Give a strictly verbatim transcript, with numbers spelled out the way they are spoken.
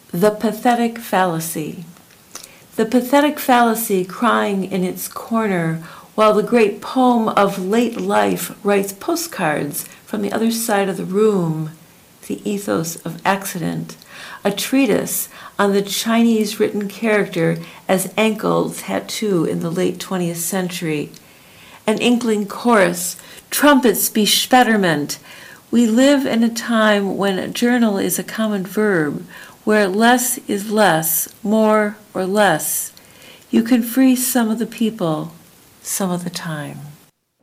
The Pathetic Fallacy. The pathetic fallacy crying in its corner while the great poem of late life writes postcards from the other side of the room. The Ethos of Accident, a treatise on the Chinese written character as ankle tattoo in the late twentieth century. An inkling chorus, trumpets bespetterment. We live in a time when a journal is a common verb, where less is less, more or less. You can free some of the people some of the time.